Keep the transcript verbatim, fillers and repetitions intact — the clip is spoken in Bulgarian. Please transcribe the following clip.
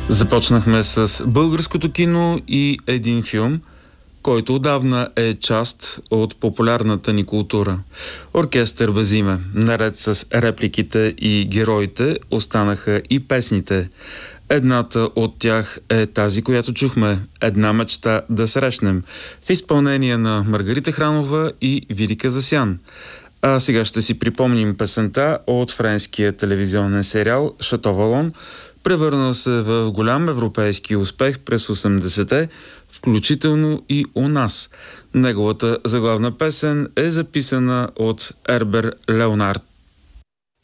Започнахме с българското кино и един филм, който отдавна е част от популярната ни култура. Оркестър без име. Наред с репликите и героите останаха и песните. Едната от тях е тази, която чухме. Една мечта да срещнем. В изпълнение на Маргарита Хранова и Вили Казасян. А сега ще си припомним песента от френския телевизионен сериал «Шато Валон», превърнал се в голям европейски успех през осемдесетте, включително и у нас. Неговата заглавна песен е записана от Ербер Леонард.